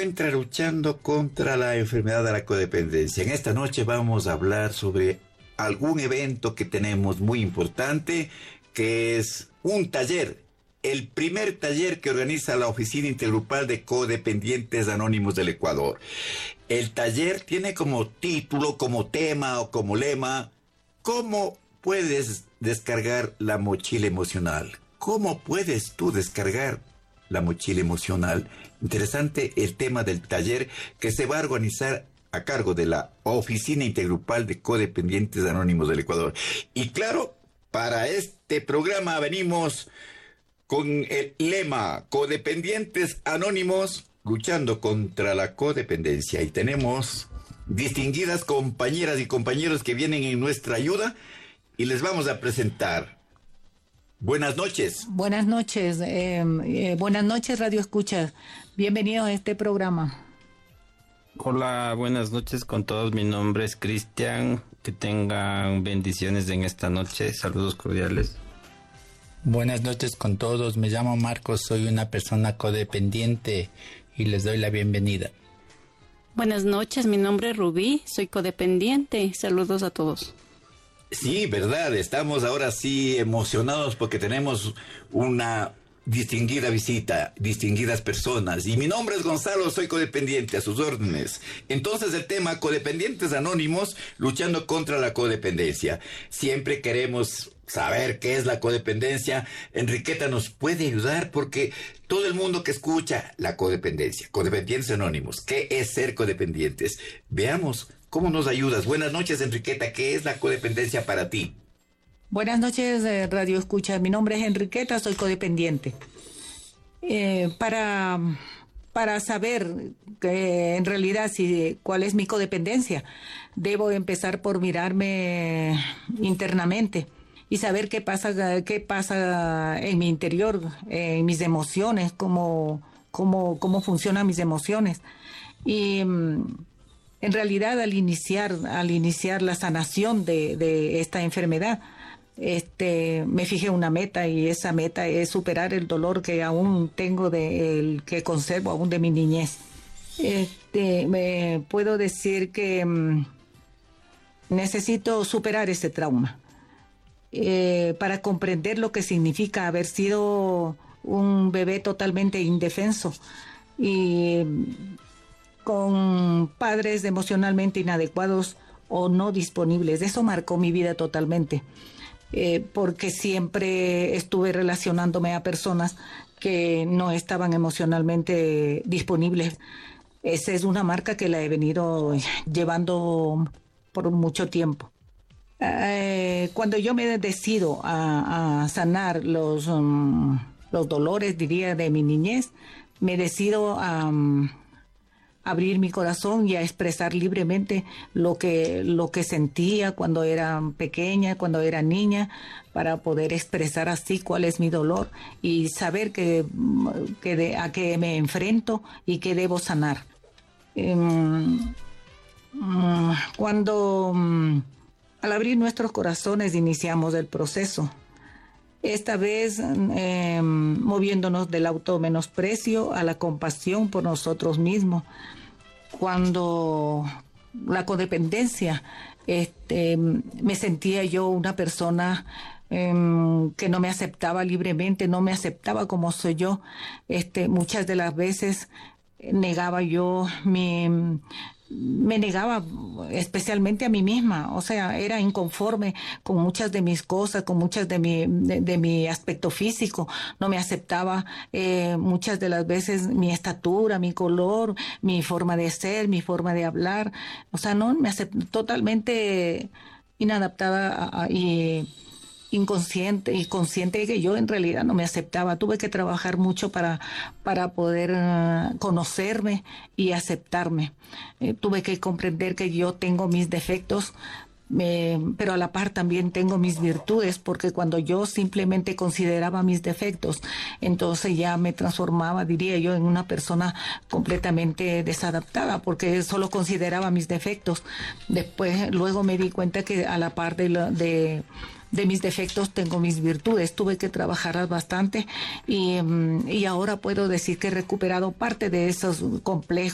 encuentra luchando contra la enfermedad de la codependencia. En esta noche vamos a hablar sobre algún evento que tenemos muy importante, que es un taller, el primer taller que organiza la Oficina Intergrupal de Codependientes Anónimos del Ecuador. El taller tiene como título, como tema o como lema, ¿cómo puedes descargar la mochila emocional? ¿Cómo puedes tú descargar la mochila emocional? Interesante el tema del taller que se va a organizar a cargo de la Oficina Intergrupal de Codependientes Anónimos del Ecuador. Y claro, para este programa venimos con el lema Codependientes Anónimos luchando contra la codependencia. Y tenemos distinguidas compañeras y compañeros que vienen en nuestra ayuda y les vamos a presentar. Buenas noches. Buenas noches, Radio Escucha. Bienvenidos a este programa. Hola, buenas noches con todos. Mi nombre es Cristian. Que tengan bendiciones en esta noche. Saludos cordiales. Buenas noches con todos. Me llamo Marcos. Soy una persona codependiente y les doy la bienvenida. Buenas noches. Mi nombre es Rubí. Soy codependiente. Saludos a todos. Sí, verdad, estamos ahora sí emocionados porque tenemos una distinguida visita, distinguidas personas. Y mi nombre es Gonzalo, soy codependiente, a sus órdenes. Entonces el tema Codependientes Anónimos luchando contra la codependencia. Siempre queremos saber qué es la codependencia. Enriqueta nos puede ayudar porque todo el mundo que escucha la codependencia, Codependientes Anónimos, ¿qué es ser codependientes? Veamos. ¿Cómo nos ayudas? Buenas noches, Enriqueta. ¿Qué es la codependencia para ti? Buenas noches, Radio Escucha. Mi nombre es Enriqueta, soy codependiente. Para saber en realidad cuál es mi codependencia, debo empezar por mirarme internamente y saber qué pasa en mi interior, en mis emociones, cómo funcionan mis emociones. Y en realidad, al iniciar la sanación de esta enfermedad, me fijé una meta, y esa meta es superar el dolor que aún tengo, que conservo aún de mi niñez. Me puedo decir que necesito superar ese trauma para comprender lo que significa haber sido un bebé totalmente indefenso y con padres emocionalmente inadecuados o no disponibles. Eso marcó mi vida totalmente, porque siempre estuve relacionándome a personas que no estaban emocionalmente disponibles. Esa es una marca que la he venido llevando por mucho tiempo. Cuando yo me decido a sanar los dolores, diría, de mi niñez, me decido a abrir mi corazón y a expresar libremente lo que sentía cuando era pequeña, cuando era niña, para poder expresar así cuál es mi dolor y saber a qué me enfrento y qué debo sanar. Cuando al abrir nuestros corazones iniciamos el proceso, esta vez moviéndonos del automenosprecio a la compasión por nosotros mismos. Cuando la codependencia, me sentía yo una persona que no me aceptaba libremente, no me aceptaba como soy yo. Muchas de las veces negaba yo me negaba especialmente a mí misma, o sea, era inconforme con muchas de mis cosas, con muchas de mi aspecto físico, no me aceptaba muchas de las veces mi estatura, mi color, mi forma de ser, mi forma de hablar, o sea, no me aceptaba, totalmente inadaptada y inconsciente y consciente de que yo en realidad no me aceptaba. Tuve que trabajar mucho para poder conocerme y aceptarme. Tuve que comprender que yo tengo mis defectos, pero a la par también tengo mis virtudes, porque cuando yo simplemente consideraba mis defectos, entonces ya me transformaba, diría yo, en una persona completamente desadaptada, porque solo consideraba mis defectos. Luego me di cuenta que a la par de mis defectos tengo mis virtudes. Tuve que trabajarlas bastante y ahora puedo decir que he recuperado parte de esos complejos